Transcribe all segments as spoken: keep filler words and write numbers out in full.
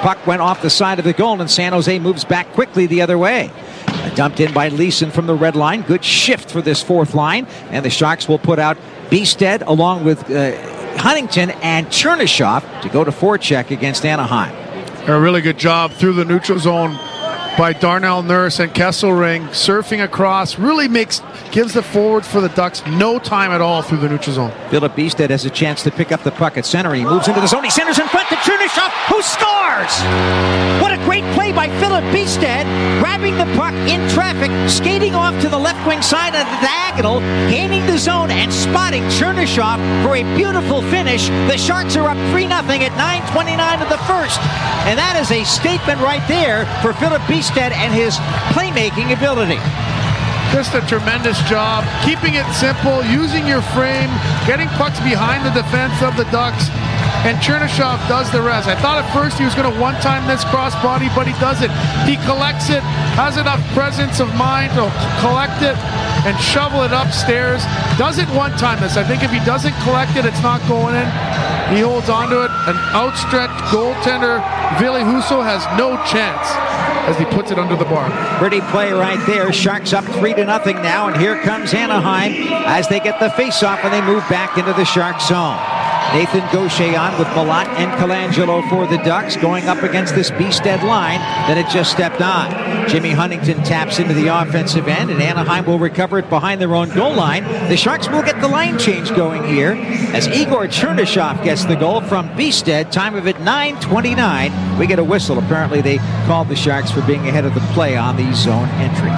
puck went off the side of the goal, and San Jose moves back quickly the other way. Dumped in by Leeson from the red line. Good shift for this fourth line. And the Sharks will put out Bjugstad along with uh, Huntington and Chernyshov to go to forecheck against Anaheim. A really good job through the neutral zone by Darnell Nurse and Kesselring, surfing across, really makes gives the forward for the Ducks no time at all through the neutral zone. Philip Bjugstad has a chance to pick up the puck at center. He moves into the zone. He centers in front to Chernyshov, who scores! What a great play by Philip Bjugstad, grabbing the puck in traffic, skating off to the left wing side of the diagonal, gaining the zone and spotting Chernyshov for a beautiful finish. The Sharks are up three nothing at nine twenty-nine of the first. And that is a statement right there for Philip Bjugstad and his playmaking ability. Just a tremendous job, keeping it simple, using your frame, getting pucks behind the defense of the Ducks, and Chernyshov does the rest. I thought at first he was going to one-time this crossbody, but he doesn't. He collects it, has enough presence of mind to collect it and shovel it upstairs. Doesn't one-time this. I think if he doesn't collect it, it's not going in. He holds onto it. An outstretched goaltender, Ville Husso, has no chance as he puts it under the bar. Pretty play right there. Sharks up three to nothing now, and here comes Anaheim as they get the face-off and they move back into the Sharks zone. Nathan Gaucher on with Malat and Colangelo for the Ducks, going up against this Bjugstad line that had just stepped on. Jimmy Huntington taps into the offensive end, and Anaheim will recover it behind their own goal line. The Sharks will get the line change going here as Igor Chernyshov gets the goal from Bjugstad. Time of it nine twenty-nine. We get a whistle. Apparently they called the Sharks for being ahead of the play on the zone entry.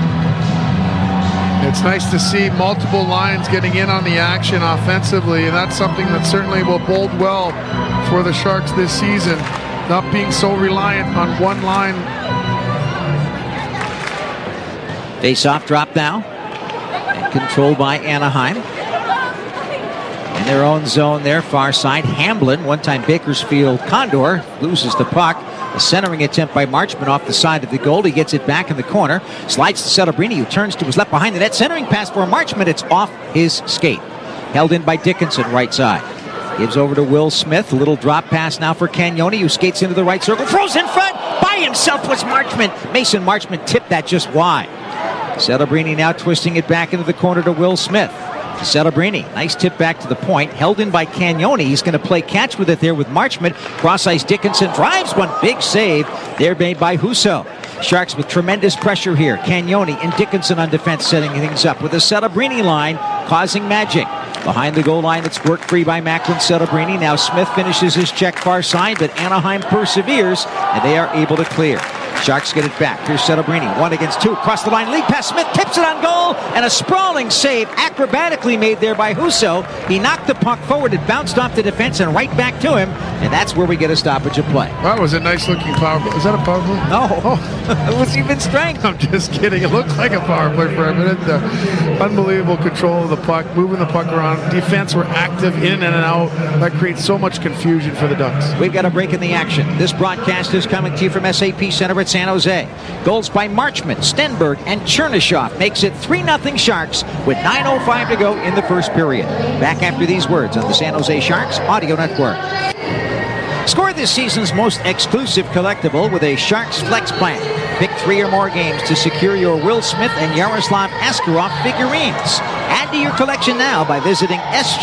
It's nice to see multiple lines getting in on the action offensively, and that's something that certainly will bode well for the Sharks this season, not being so reliant on one line. Face-off drop now, and controlled by Anaheim. In their own zone there, far side. Hamblin, one-time Bakersfield Condor, loses the puck. A centering attempt by Marchment off the side of the goal. He gets it back in the corner. Slides to Celebrini, who turns to his left behind the net. Centering pass for Marchment. It's off his skate. Held in by Dickinson, right side. Gives over to Will Smith. A little drop pass now for Cagnoni, who skates into the right circle. Throws in front. By himself was Marchment. Mason Marchment tipped that just wide. Celebrini now twisting it back into the corner to Will Smith. Celebrini, nice tip back to the point, held in by Cagnoni. He's going to play catch with it there with Marchment. Cross ice, Dickinson drives one, big save there made by Husso. Sharks with tremendous pressure here. Cagnoni and Dickinson on defense setting things up with a Celebrini line causing magic. Behind the goal line, it's worked free by Macklin Celebrini. Now Smith finishes his check far side, but Anaheim perseveres, and they are able to clear. Sharks get it back. Here's Celebrini, one against two. Across the line, lead pass. Smith tips it on goal, and a sprawling save acrobatically made there by Husso. He knocked the puck forward. It bounced off the defense and right back to him, and that's where we get a stoppage of play. That was a nice-looking power play. Is that a power play? No. Oh. It was even strength. I'm just kidding. It looked like a power play for a minute. Uh, unbelievable control of the puck, moving the puck around. Defense were active in and out. That creates so much confusion for the Ducks. We've got a break in the action. This broadcast is coming to you from S A P Center at San Jose. Goals by Marchment, Stenberg, and Chernyshov makes it three nothing Sharks with nine oh five to go in the first period. Back after these words on the San Jose Sharks Audio Network. Score this season's most exclusive collectible with a Sharks Flex plan. Pick three or more games to secure your Will Smith and Yaroslav Askarov figurines. Add to your collection now by visiting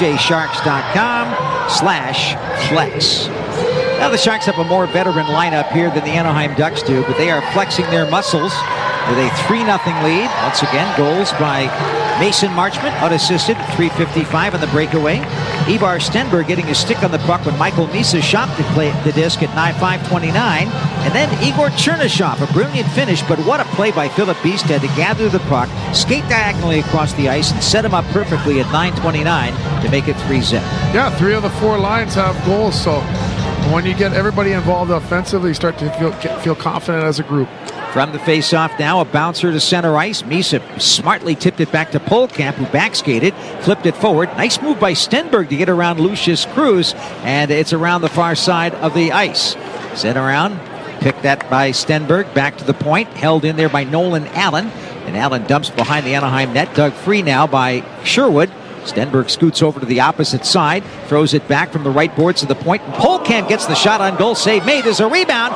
sjsharks.com slash flex. Now the Sharks have a more veteran lineup here than the Anaheim Ducks do, but they are flexing their muscles with a three nothing lead. Once again, goals by Mason Marchment, unassisted, three fifty-five on the breakaway. Ivar Stenberg getting his stick on the puck when Michael Misa shot the, play, the disc at five twenty-nine. And then Igor Chernyshov, a brilliant finish, but what a play by Philip Bjugstad to gather the puck, skate diagonally across the ice, and set him up perfectly at nine twenty-nine to make it three zip. Yeah, three of the four lines have goals, so when you get everybody involved offensively, you start to feel, feel confident as a group. From the face-off now, a bouncer to center ice. Misa smartly tipped it back to Polkamp, who backskated, flipped it forward. Nice move by Stenberg to get around Lucius Cruz, and it's around the far side of the ice. Sent around, picked that by Stenberg, back to the point, held in there by Nolan Allen, and Allen dumps behind the Anaheim net, dug free now by Sherwood. Stenberg scoots over to the opposite side, throws it back from the right boards to the point, and Polkamp gets the shot on goal, save made as a rebound.